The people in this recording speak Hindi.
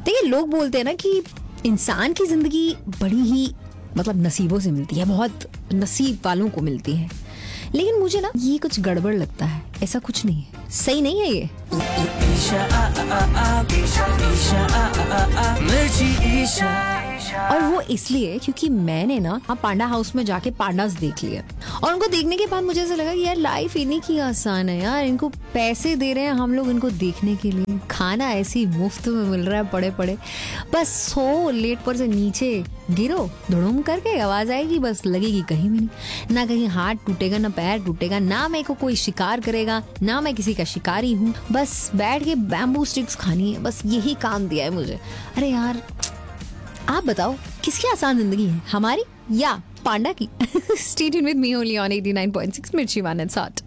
देखिए लोग बोलते हैं ना कि इंसान की जिंदगी बड़ी ही मतलब नसीबों से मिलती है, बहुत नसीब वालों को मिलती है, लेकिन मुझे ना ये कुछ गड़बड़ लगता है, ऐसा कुछ नहीं है, सही नहीं है ये। और वो इसलिए क्योंकि मैंने ना पांडा हाउस में जाके पांडास देख लिए और उनको देखने के बाद मुझे ऐसा लगा कि यार लाइफ इन्हीं की आसान है यार, इनको पैसे दे रहे हैं हम लोग इनको देखने के लिए, खाना ऐसी मुफ्त में मिल रहा है पड़े पड़े, बस सो लेट पर से नीचे गिरो धुड़ुम करके आवाज आएगी, बस लगेगी कहीं भी नहीं, ना कहीं हाथ टूटेगा ना पैर टूटेगा, ना मेरे को कोई शिकार करेगा, ना मैं किसी का शिकारी हूँ, बस बैठ के बैम्बू स्टिक्स खानी है, बस यही काम दिया है मुझे। अरे यार आप बताओ किसकी आसान जिंदगी है, हमारी या पांडा की? Stay tuned with me only on 89.6 मिर्ची 1 and 7।